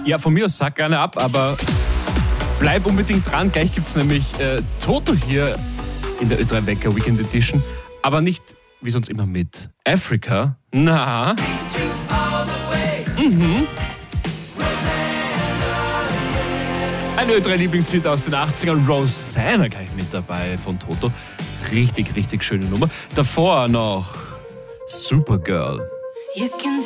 Ja, von mir aus sag gerne ab, aber bleib unbedingt dran. Gleich gibt es nämlich Toto hier in der Ö3 Wecker Weekend Edition. Aber nicht, wie sonst immer, mit Africa. Na. Ein Ö3-Lieblingslied aus den 80ern. Rosanna gleich mit dabei von Toto. Richtig, richtig schöne Nummer. Davor noch Supergirl. You can